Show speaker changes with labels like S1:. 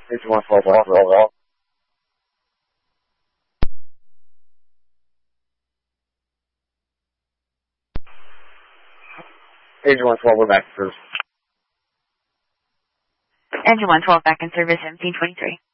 S1: Agent 112, well. Agent 112, we're back in service.
S2: Engine 112 back in service, 1723.